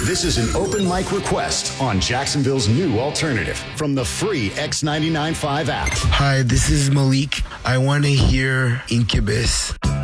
This is an open mic request on Jacksonville's new alternative from the free X99.5 app. Hi, this is Malik. I want to hear Incubus.